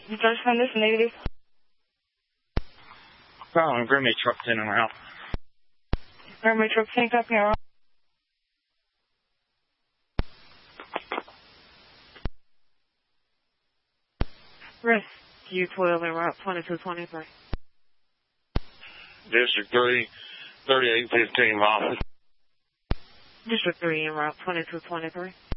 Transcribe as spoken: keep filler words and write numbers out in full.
Junction, this is negative. Oh, Grimmy truck ten and out. Grimmy truck ten, copy out. Rescue twelve en route twenty-two twenty-three. District three, thirty-eight fifteen, Lawson. District three en route twenty-two twenty-three.